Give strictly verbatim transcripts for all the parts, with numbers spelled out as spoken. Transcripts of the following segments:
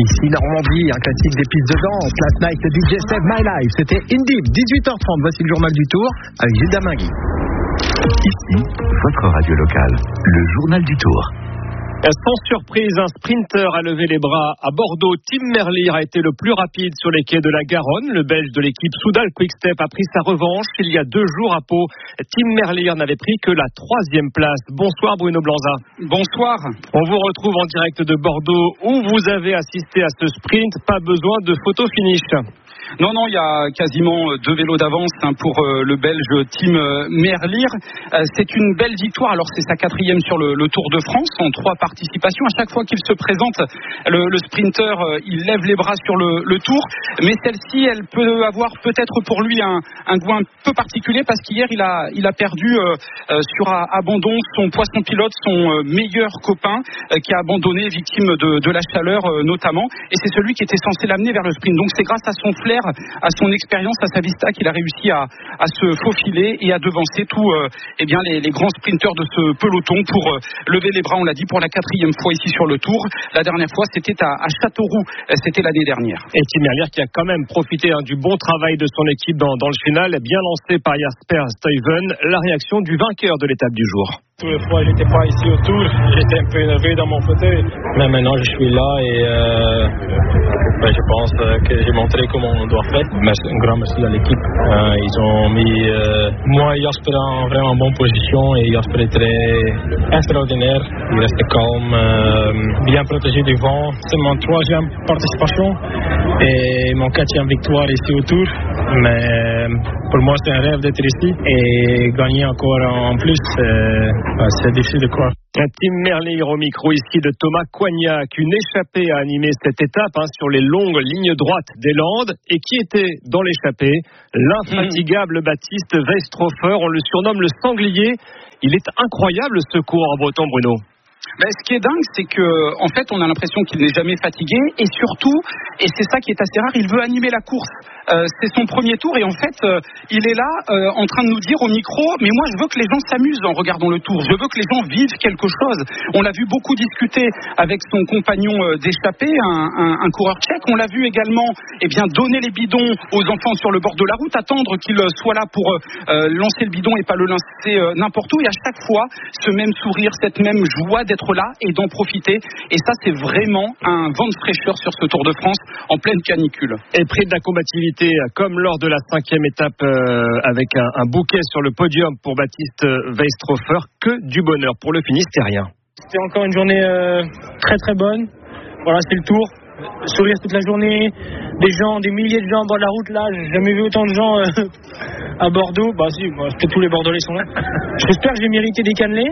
ici Normandie, un classique des pistes de danse. Last Night, le D J Save My Life. C'était Indeed, dix-huit heures trente. Voici le journal du Tour avec Gilles Damingui. Ici, votre radio locale, le journal du Tour. Sans surprise, un sprinter a levé les bras à Bordeaux. Tim Merlier a été le plus rapide sur les quais de la Garonne. Le Belge de l'équipe Soudal Quick-Step a pris sa revanche il y a deux jours à Pau. Tim Merlier n'avait pris que la troisième place. Bonsoir Bruno Blanza. Bonsoir. On vous retrouve en direct de Bordeaux où vous avez assisté à ce sprint. Pas besoin de photo finish. Non, non, il y a quasiment deux vélos d'avance hein, pour euh, le Belge Tim Merlier. Euh, c'est une belle victoire. Alors, c'est sa quatrième sur le, le Tour de France en trois participations. À chaque fois qu'il se présente, le, le sprinter, euh, il lève les bras sur le, le Tour. Mais celle-ci, elle peut avoir peut-être pour lui un, un goût un peu particulier parce qu'hier, il a, il a perdu euh, euh, sur un abandon son poisson pilote, son euh, meilleur copain euh, qui a abandonné, victime de, de la chaleur euh, notamment. Et c'est celui qui était censé l'amener vers le sprint. Donc, c'est grâce à son flair, à son expérience, à sa vista qu'il a réussi à, à se faufiler et à devancer tous euh, eh bien, les, les grands sprinteurs de ce peloton pour euh, lever les bras, on l'a dit, pour la quatrième fois ici sur le Tour. La dernière fois, c'était à, à Châteauroux, c'était l'année dernière. Et Tim Merlier qui a quand même profité hein, du bon travail de son équipe dans, dans le final, bien lancé par Jasper Stuyven. La réaction du vainqueur de l'étape du jour. Tous les fois, j'étais pas ici au Tour, j'étais un peu énervé dans mon fauteuil. Mais maintenant, je suis là et euh, ben, je pense que j'ai montré comment on doit faire. Merci, un grand merci à l'équipe. Euh, ils ont mis euh, moi et Jasper en vraiment bonne position et Jasper est très extraordinaire. Il reste calme, euh, bien protégé du vent. C'est mon troisième participation et mon quatrième victoire ici au Tour. Mais pour moi, c'est un rêve d'être ici et gagner encore en plus. Euh, C'est difficile de croire. Tim Merlier au micro ici de Thomas Coignac. Une échappée a animé cette étape hein, sur les longues lignes droites des Landes. Et qui était dans l'échappée? L'infatigable mmh. Baptiste Weistrofer. On le surnomme le sanglier. Il est incroyable ce coureur breton, Bruno. Ben, ce qui est dingue, c'est que en fait, on a l'impression qu'il n'est jamais fatigué et surtout, et c'est ça qui est assez rare, il veut animer la course. Euh, c'est son premier tour et en fait, euh, il est là euh, en train de nous dire au micro, mais moi, je veux que les gens s'amusent en regardant le tour. Je veux que les gens vivent quelque chose. On l'a vu beaucoup discuter avec son compagnon euh, d'échappée, un, un, un coureur tchèque. On l'a vu également, eh bien, donner les bidons aux enfants sur le bord de la route, attendre qu'il soit là pour euh, lancer le bidon et pas le lancer euh, n'importe où. Et à chaque fois, ce même sourire, cette même joie d'être là et d'en profiter. Et ça, c'est vraiment un vent de fraîcheur sur ce Tour de France en pleine canicule. Et près de la combativité, comme lors de la cinquième étape euh, avec un, un bouquet sur le podium pour Baptiste Weistrofer, que du bonheur pour le Finistérien. C'était encore une journée euh, très très bonne. Voilà, c'est le Tour. Sourire toute la journée, des gens, des milliers de gens en bord de la route là. J'ai jamais vu autant de gens euh, à Bordeaux. Bah si, moi, que tous les Bordelais sont là. J'espère que j'ai mérité des cannelés.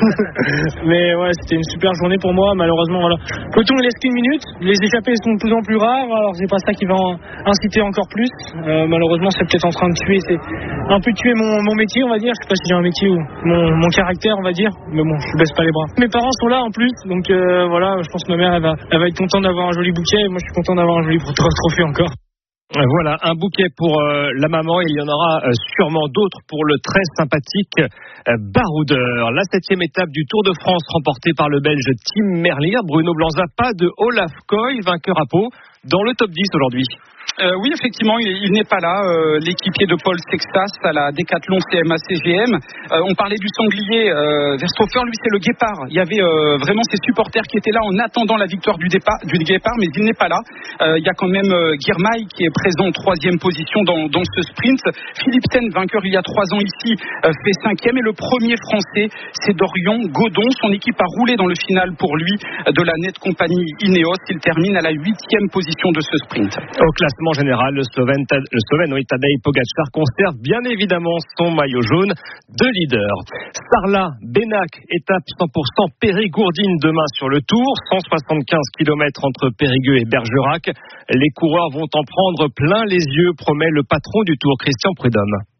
Mais ouais, c'était une super journée pour moi. Malheureusement, voilà. Le peloton il laisse qu'une minute. Les échappées sont de plus en plus rares. Alors c'est pas ça qui va en inciter encore plus. Euh, malheureusement, c'est peut-être en train de tuer. C'est un peu tuer mon, mon métier, on va dire. Je sais pas si j'ai un métier ou mon, mon caractère, on va dire. Mais bon, je baisse pas les bras. Mes parents sont là en plus, donc euh, voilà. Je pense que ma mère, elle va, elle va être contente d'avoir un joli bouquet. Moi, je suis content d'avoir un joli trophée encore. Voilà, un bouquet pour euh, la maman. Il y en aura euh, sûrement d'autres pour le très sympathique euh, baroudeur. La septième étape du Tour de France remportée par le Belge Tim Merlier. Bruno Blanza, pas de Olaf Koy, vainqueur à Pau, dans le top dix aujourd'hui. Euh, oui, effectivement, il, il n'est pas là, euh, l'équipier de Paul Sextas à la Décathlon C M A C G M. Euh, on parlait du sanglier, euh, Weistrofer, lui, c'est le guépard. Il y avait euh, vraiment ses supporters qui étaient là en attendant la victoire du, départ, du guépard, mais il n'est pas là. Euh, il y a quand même euh, Girmay qui est présent en troisième position dans, dans ce sprint. Philipsen, vainqueur il y a trois ans ici, euh, fait cinquième. Et le premier français, c'est Dorian Godon. Son équipe a roulé dans le final pour lui de la Net Compagnie Ineos. Il termine à la huitième position de ce sprint. Au classement général, le Slovène, le Slovène oui, Tadej Pogačar conserve bien évidemment son maillot jaune de leader. Sarlat, Benac, étape cent pour cent Périgourdine demain sur le Tour, cent soixante-quinze kilomètres entre Périgueux et Bergerac. Les coureurs vont en prendre plein les yeux, promet le patron du Tour, Christian Prudhomme.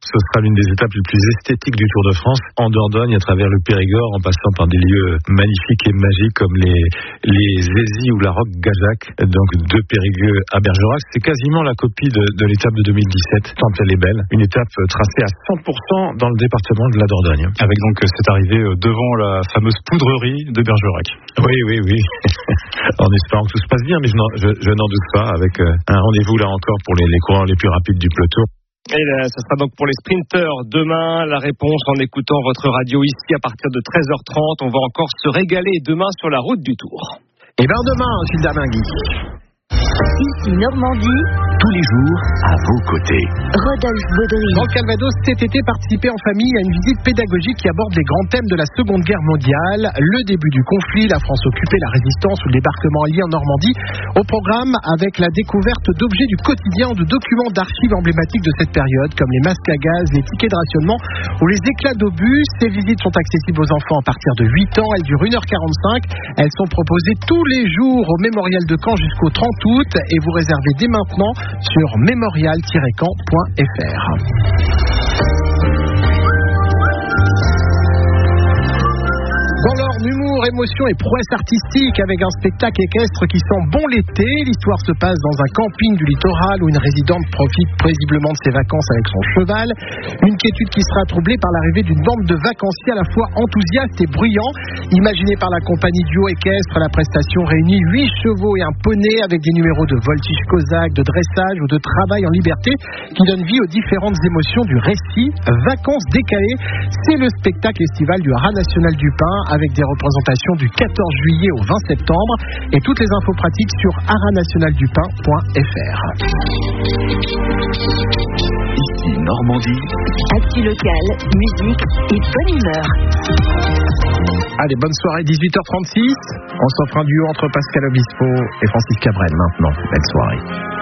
Ce sera l'une des étapes les plus esthétiques du Tour de France, en Dordogne, à travers le Périgord, en passant par des lieux magnifiques et magiques comme les, les Zézis ou la Roque Gajac, donc de Périgueux à Bergerac. C'est quasiment la copie de, de l'étape de deux mille dix-sept, tant elle est belle. Une étape tracée à cent pour cent dans le département de la Dordogne. Avec donc cette arrivée devant la fameuse poudrerie de Bergerac. Oui, oui, oui. En espérant que tout se passe bien, mais je n'en, je, je n'en doute pas, avec un rendez-vous là encore pour les, les coureurs les plus rapides du peloton. Et là, ça sera donc pour les sprinteurs demain. La réponse en écoutant votre radio ici à partir de treize heures trente. On va encore se régaler demain sur la route du Tour. Et bien demain, Gilles Damingui. Ici Normandie, tous les jours à vos côtés. Rodolphe Baudry. Dans le Calvados, cet été, participer en famille à une visite pédagogique qui aborde les grands thèmes de la Seconde Guerre mondiale, le début du conflit, la France occupée, la résistance ou le débarquement allié en Normandie. Au programme, avec la découverte d'objets du quotidien ou de documents d'archives emblématiques de cette période, comme les masques à gaz, les tickets de rationnement ou les éclats d'obus. Ces visites sont accessibles aux enfants à partir de huit ans. Elles durent une heure quarante-cinq. Elles sont proposées tous les jours au Mémorial de Caen jusqu'au trente août et vous réservez dès maintenant sur mémorial tiret caen point f r. Dans l'ordre, humour, émotion et prouesse artistique avec un spectacle équestre qui sent bon l'été. L'histoire se passe dans un camping du littoral où une résidente profite paisiblement de ses vacances avec son cheval. Une quiétude qui sera troublée par l'arrivée d'une bande de vacanciers à la fois enthousiastes et bruyants. Imaginée par la compagnie duo équestre, la prestation réunit huit chevaux et un poney avec des numéros de voltige cosaque, de dressage ou de travail en liberté qui donnent vie aux différentes émotions du récit. Vacances décalées, c'est le spectacle estival du Haras National du Pin avec des représentations du quatorze juillet au vingt septembre et toutes les infos pratiques sur haras national du pin point f r. Ici Normandie. actu locale, musique et bonne humeur. Allez, bonne soirée, dix-huit heures trente-six. On s'offre un duo entre Pascal Obispo et Francis Cabrel maintenant. Belle soirée.